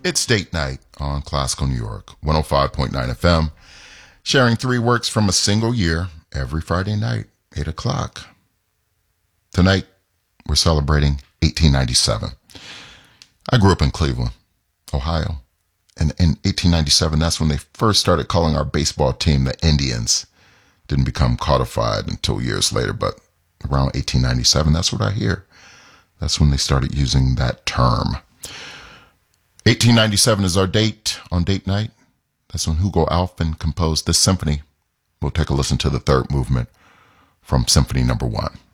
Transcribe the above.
It's date night on Classical New York, 105.9 FM, sharing three works from a single year every Friday night, 8 o'clock. Tonight, we're celebrating 1897. I grew up in Cleveland, Ohio, and in 1897, that's when they first started calling our baseball team the Indians. Didn't become codified until years later, but around 1897, that's what I hear. That's when they started using that term. 1897 is our date on date night. That's when Hugo Alfvén composed this symphony. We'll take a listen to the third movement from Symphony Number 1.